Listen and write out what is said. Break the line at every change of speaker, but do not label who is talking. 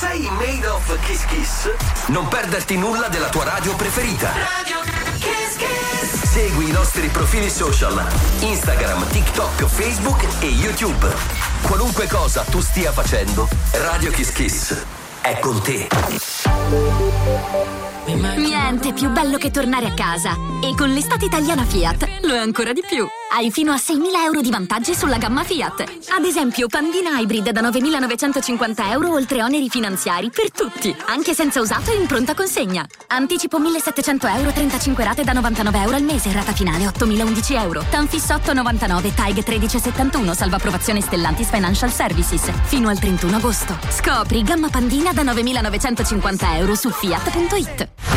Sei made of Kiss Kiss? Non perderti nulla della tua radio preferita.
Radio Kiss Kiss.
Segui i nostri profili social: Instagram, TikTok, Facebook e YouTube. Qualunque cosa tu stia facendo, Radio Kiss Kiss è con te.
Niente più bello che tornare a casa. E con l'estate italiana Fiat lo è ancora di più. Hai fino a 6.000 euro di vantaggi sulla gamma Fiat. Ad esempio Pandina Hybrid da 9.950 euro oltre oneri finanziari per tutti, anche senza usato e in pronta consegna. Anticipo 1.700 euro, 35 rate da 99 euro al mese, rata finale 8.011 euro. Tanfisso 8,99, TAG 1371, salva approvazione Stellantis Financial Services. Fino al 31 agosto. Scopri gamma Pandina da 9.950 euro su Fiat.it.